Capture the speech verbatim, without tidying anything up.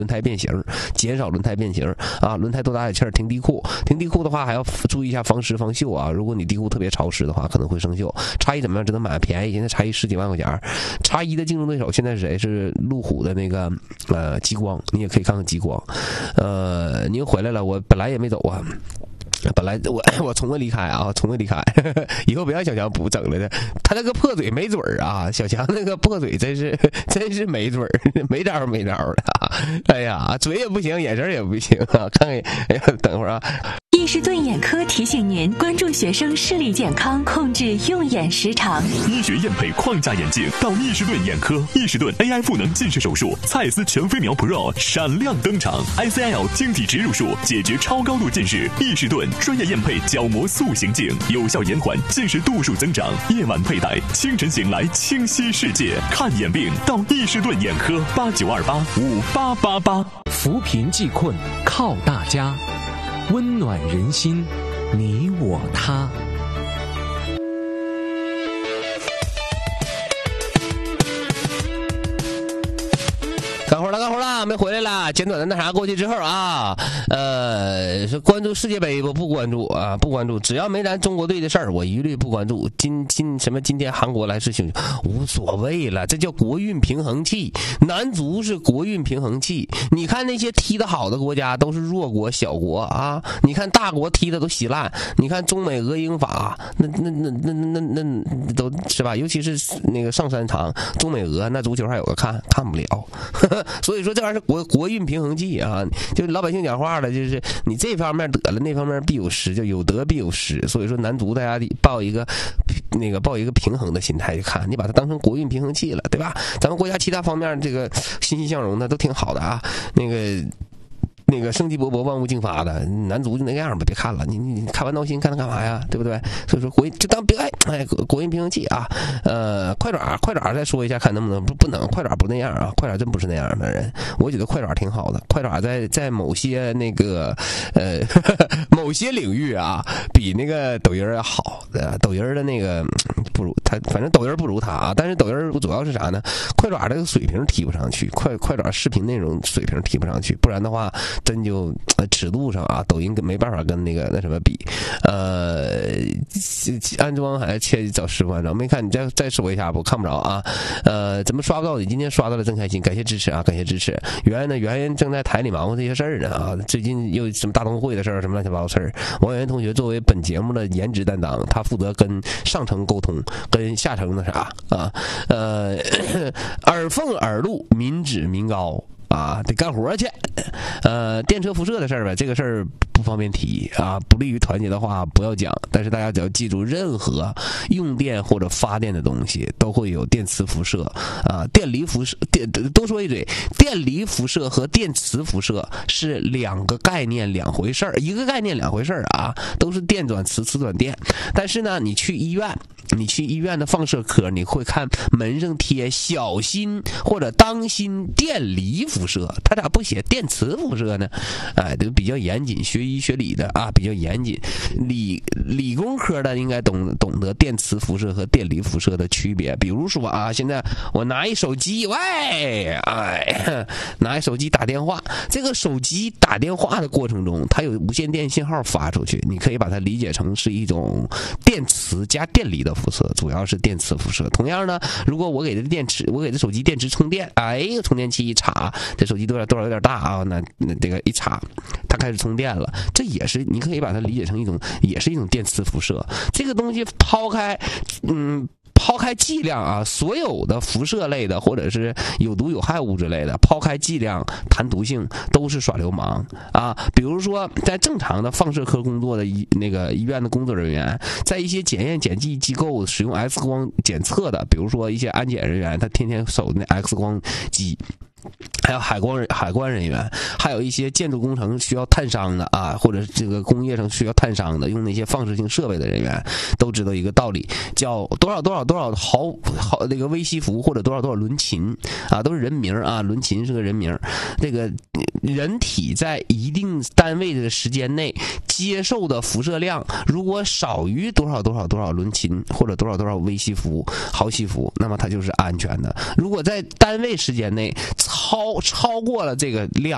轮胎变形，减少轮胎变形啊，轮胎多大点气儿，停地库，停地库的话还要注意一下防湿防锈啊。如果你地库特别潮湿的话，可能会生锈。叉一怎么样？只能买便宜，现在叉一十几万块钱。叉一的竞争对手现在是谁？是路虎的那个呃极光，你也可以看看极光。呃，你又回来了，我本来也没走啊。本来我我从未离开啊，从未离开。呵呵以后别让小强补整了的，他那个破嘴没嘴儿啊，小强那个破嘴真是真是没嘴儿，没招没招的、啊。哎呀，嘴也不行，眼神也不行啊。看看，哎呀，等会儿啊。 易士顿眼科提醒您关注学生视力健康，控制用眼时长。 医学验配框架眼镜到易士顿眼科，易士顿 A I 赋能近视手术，蔡司全飞秒 Pro 闪亮登场 ，I C L 晶体植入术解决超高度近视，易士顿专业验配角膜塑形镜，有效延缓近视度数增长。夜晚佩戴，清晨醒来清晰世界。看眼病到易士顿眼科，八九二八五八八八。 扶贫济困靠大家，温暖人心，你我他。 干活了，干活了，没回来了。简短的那啥过去之后啊，呃，是关注世界杯不？不关注啊，不关注。只要没咱中国队的事儿，我一律不关注。今今什么？今天韩国来是行，无所谓了，这叫国运平衡器。男足是国运平衡器。你看那些踢得好的国家都是弱国小国啊，你看大国踢的都稀烂。你看中美俄英法，那那那那那那那都是吧？尤其是那个上三场中美俄，那足球还有个看看不了。呵呵，所以说这玩意儿是国国运平衡器啊，就老百姓讲话了，就是你这方面得了，那方面必有失，就有得必有失。所以说男足大家抱一个那个抱一个平衡的心态去看，你把它当成国运平衡器了，对吧？咱们国家其他方面这个欣欣向荣的都挺好的啊，那个。那个生机勃勃，万物竞发的男足就那个样吧，别看了，你你看完闹心，看它干嘛呀？对不对？所以说国就当别哎哎国运平衡器啊。呃，快爪快爪再说一下，看能不能不不能，快爪不那样啊，快爪真不是那样的人。我觉得快爪挺好的，快爪在在某些那个呃呵呵某些领域啊，比那个抖音要好的。抖音的那个不如他，反正抖音不如他啊。但是抖音主要是啥呢？快爪这个水平提不上去，快快爪视频内容水平提不上去，不然的话。真就呃尺度上啊，抖音跟没办法跟那个那什么比，呃，安装还切找师傅安装，没看你再再说一下，我看不着啊，呃，怎么刷不到你？今天刷到了，真开心，感谢支持啊，感谢支持。圆圆呢，圆圆正在台里忙活这些事儿呢啊，最近又什么大冬会的事儿，什么乱七八糟事儿。王圆圆同学作为本节目的颜值担当，他负责跟上层沟通，跟下层那啥啊，呃，耳奉耳录，民脂民膏。啊，得干活去，呃，电车辐射的事儿呗，这个事儿不方便提啊，不利于团结的话不要讲。但是大家只要记住，任何用电或者发电的东西都会有电磁辐射啊，电离辐射，电多说一嘴，电离辐射和电磁辐射是两个概念，两回事儿，一个概念两回事儿啊，都是电转磁，磁转电。但是呢，你去医院。你去医院的放射科，你会看门上贴小心或者当心电离辐射，他咋不写电磁辐射呢？哎，都比较严谨，学医学理的啊比较严谨。理理工科的应该懂懂得电磁辐射和电离辐射的区别。比如说啊，现在我拿一手机，喂，哎，拿一手机打电话，这个手机打电话的过程中，它有无线电信号发出去，你可以把它理解成是一种电磁加电离的辐射，主要是电磁辐射。同样呢，如果我给这电池，我给这手机电池充电，哎，充电器一插，这手机多少多少有点大啊，那那这个一插，它开始充电了，这也是你可以把它理解成一种，也是一种电磁辐射。这个东西抛开，嗯。抛开剂量啊，所有的辐射类的或者是有毒有害物质类的，抛开剂量谈毒性都是耍流氓啊。比如说在正常的放射科工作的医那个医院的工作人员，在一些检验检剂机构使用 X 光检测的，比如说一些安检人员，他天天守那 X 光机。还有海关海关人员，还有一些建筑工程需要探伤的啊，或者这个工业上需要探伤的，用那些放射性设备的人员，都知道一个道理，叫多少多少多少毫毫那个微西弗或者多少多少伦琴啊，都是人名啊，伦琴是个人名。这个人体在一定单位的时间内接受的辐射量，如果少于多少多少多少伦琴或者多少多少微西弗毫西弗，那么它就是安全的。如果在单位时间内超超过了这个量